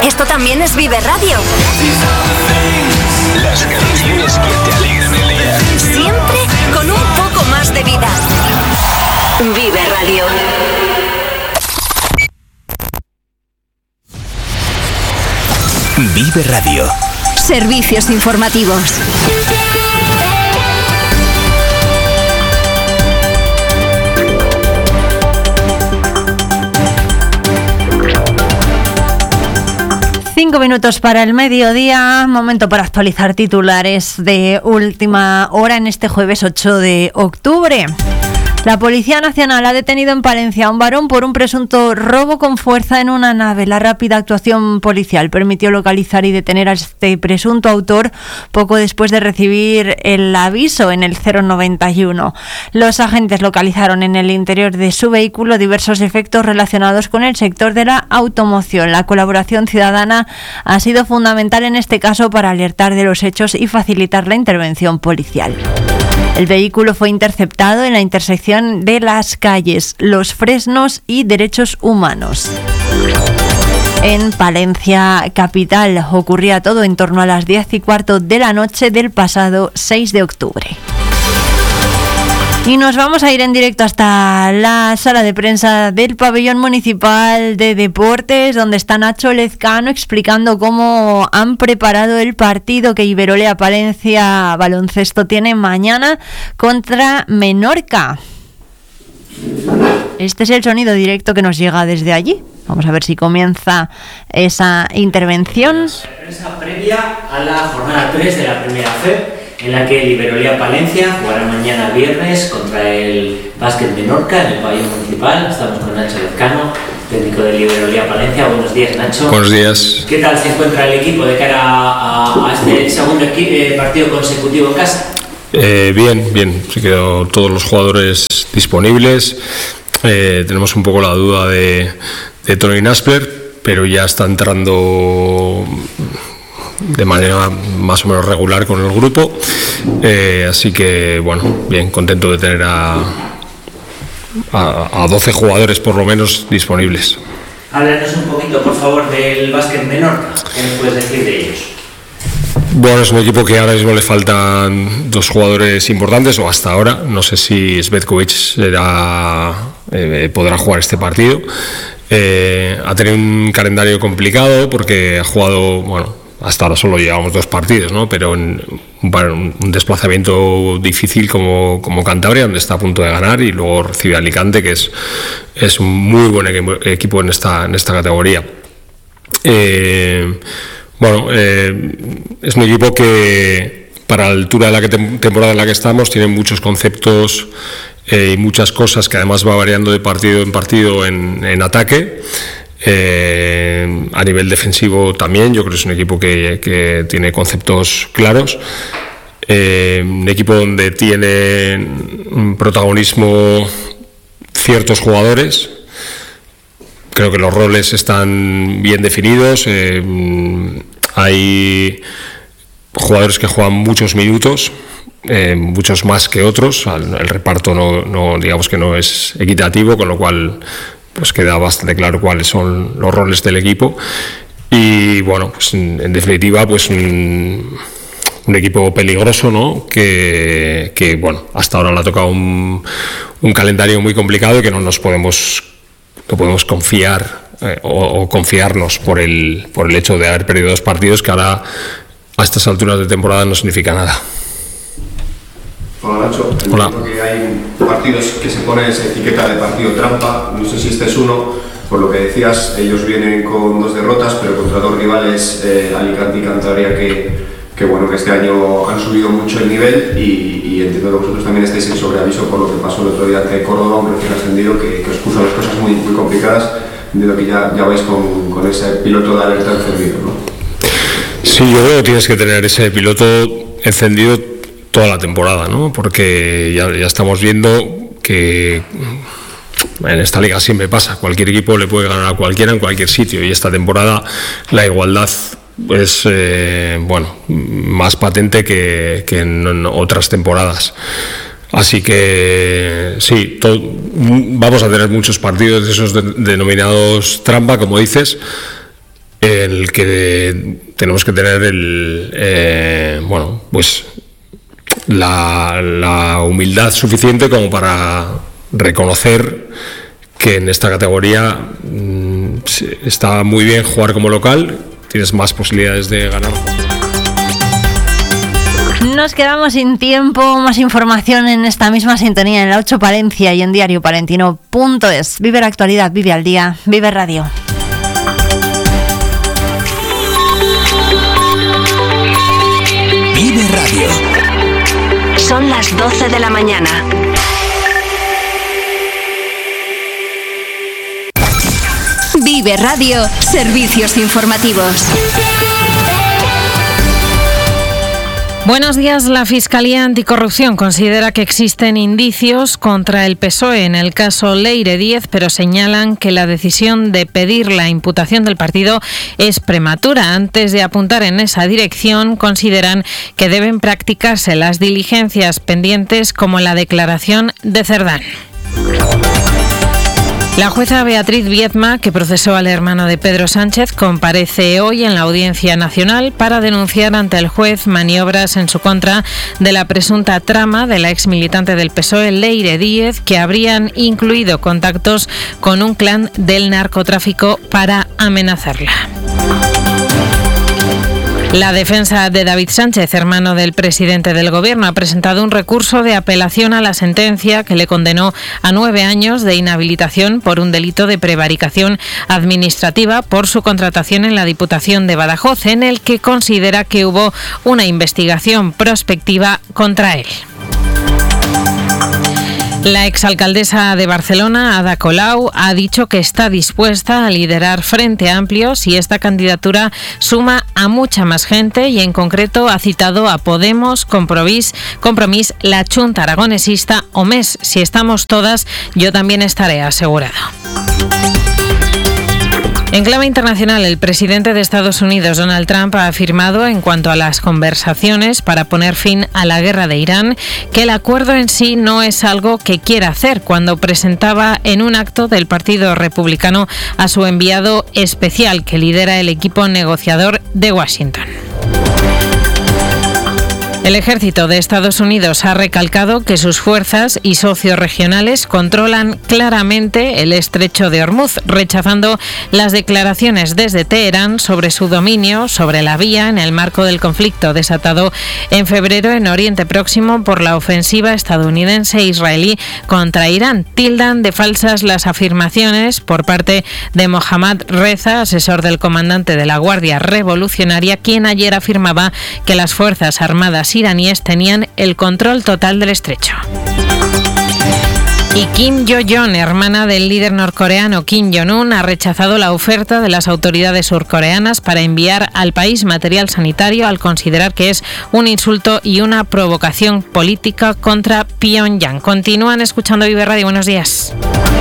Esto también es Vive Radio. Las canciones que te alegran el día. Siempre con un poco más de vida. Vive Radio. Vive Radio. Servicios informativos. Cinco minutos para el mediodía, momento para actualizar titulares de última hora en este jueves 8 de octubre. La Policía Nacional ha detenido en Palencia a un varón por un presunto robo con fuerza en una nave. La rápida actuación policial permitió localizar y detener a este presunto autor poco después de recibir el aviso en el 091. Los agentes localizaron en el interior de su vehículo diversos efectos relacionados con el sector de la automoción. La colaboración ciudadana ha sido fundamental en este caso para alertar de los hechos y facilitar la intervención policial. El vehículo fue interceptado en la intersección de las calles Los Fresnos y Derechos Humanos. En Palencia capital ocurría todo en torno a las 10:15 de la noche del pasado 6 de octubre. Y nos vamos a ir en directo hasta la sala de prensa del Pabellón Municipal de Deportes, donde está Nacho Lezcano explicando cómo han preparado el partido que Iberolea Palencia Baloncesto tiene mañana contra Menorca. Este es el sonido directo que nos llega desde allí. Vamos a ver si comienza esa intervención. La prensa previa a la jornada 3 de la Primera FEP, en la que el Iberolea Palencia jugará mañana viernes contra el Básquet Menorca en el Pabellón Municipal. Estamos con Nacho Lezcano, técnico del Iberolea Palencia. Buenos días, Nacho. Buenos días. ¿Qué tal se encuentra el equipo de cara a este segundo partido consecutivo en casa? Bien. Sí que todos los jugadores disponibles. Tenemos un poco la duda de Tony Naspler, pero ya está entrando de manera más o menos regular con el grupo, así que bueno, bien, contento de tener a 12 jugadores por lo menos disponibles. Háblanos un poquito, por favor, del Básquet Menorca. ¿Qué nos puedes decir de ellos? Bueno, es un equipo que ahora mismo le faltan dos jugadores importantes, o hasta ahora. No sé si Svetkovic podrá jugar este partido. Ha tenido un calendario complicado porque ha jugado, bueno, hasta ahora solo llevamos 2 partidos, ¿no? Pero un desplazamiento difícil como Cantabria, donde está a punto de ganar, y luego recibe a Alicante, que es un muy buen equipo en esta categoría. Es un equipo que, para la altura de la temporada en la que estamos, tiene muchos conceptos y muchas cosas que además va variando de partido en partido en ataque. A nivel defensivo también, yo creo que es un equipo que tiene conceptos claros, un equipo donde tiene un protagonismo ciertos jugadores. Creo que los roles están bien definidos, hay jugadores que juegan muchos minutos, muchos más que otros. El reparto no digamos que no es equitativo, con lo cual pues queda bastante claro cuáles son los roles del equipo. Y bueno, pues en definitiva, pues un equipo peligroso, ¿no? Que bueno, hasta ahora le ha tocado un calendario muy complicado y que no podemos confiar o confiarnos por el hecho de haber perdido 2 partidos, que ahora a estas alturas de temporada no significa nada. Hola, Nacho. Hola. Que hay partidos que se pone esa etiqueta de partido trampa. No sé si este es uno. Por lo que decías, ellos vienen con 2 derrotas, pero contra 2 rivales, Alicante y Cantabria, que bueno, que este año han subido mucho el nivel, y entiendo que vosotros también estáis en sobreaviso por lo que pasó el otro día ante Córdoba, un recién ascendido que os puso las cosas muy, muy complicadas. Entiendo que ya vais con ese piloto de alerta encendido, ¿no? Sí, yo creo que tienes que tener ese piloto encendido toda la temporada, ¿no? Porque ya estamos viendo que en esta liga siempre pasa, cualquier equipo le puede ganar a cualquiera en cualquier sitio, y esta temporada la igualdad es más patente que en otras temporadas. Así que sí, vamos a tener muchos partidos de esos denominados trampa, como dices. en el que tenemos que tener la humildad suficiente como para reconocer que en esta categoría está muy bien jugar como local, tienes más posibilidades de ganar. Nos quedamos sin tiempo. Más información en esta misma sintonía en la 8 Palencia y en diariopalentino.es. Vive la actualidad, vive al día, vive radio. Vive radio. Son las 12 de la mañana. Vive Radio, servicios informativos. Buenos días. La Fiscalía Anticorrupción considera que existen indicios contra el PSOE en el caso Leire Díez, pero señalan que la decisión de pedir la imputación del partido es prematura. Antes de apuntar en esa dirección, consideran que deben practicarse las diligencias pendientes como la declaración de Cerdán. La jueza Beatriz Viedma, que procesó al hermano de Pedro Sánchez, comparece hoy en la Audiencia Nacional para denunciar ante el juez maniobras en su contra de la presunta trama de la exmilitante del PSOE, Leire Díez, que habrían incluido contactos con un clan del narcotráfico para amenazarla. La defensa de David Sánchez, hermano del presidente del Gobierno, ha presentado un recurso de apelación a la sentencia que le condenó a 9 años de inhabilitación por un delito de prevaricación administrativa por su contratación en la Diputación de Badajoz, en el que considera que hubo una investigación prospectiva contra él. La exalcaldesa de Barcelona, Ada Colau, ha dicho que está dispuesta a liderar Frente Amplio si esta candidatura suma a mucha más gente y en concreto ha citado a Podemos, Compromís, la Chunta Aragonesista o MES. Si estamos todas, yo también estaré, asegurado. En clave internacional, el presidente de Estados Unidos, Donald Trump, ha afirmado en cuanto a las conversaciones para poner fin a la guerra de Irán que el acuerdo en sí no es algo que quiera hacer, cuando presentaba en un acto del Partido Republicano a su enviado especial que lidera el equipo negociador de Washington. El ejército de Estados Unidos ha recalcado que sus fuerzas y socios regionales controlan claramente el estrecho de Hormuz, rechazando las declaraciones desde Teherán sobre su dominio sobre la vía en el marco del conflicto desatado en febrero en Oriente Próximo por la ofensiva estadounidense e israelí contra Irán. Tildan de falsas las afirmaciones por parte de Mohammad Reza, asesor del comandante de la Guardia Revolucionaria, quien ayer afirmaba que las fuerzas armadas iraníes tenían el control total del estrecho. Y Kim Yo-jong, hermana del líder norcoreano Kim Jong-un, ha rechazado la oferta de las autoridades surcoreanas para enviar al país material sanitario al considerar que es un insulto y una provocación política contra Pyongyang. Continúan escuchando Vive Radio. Buenos días.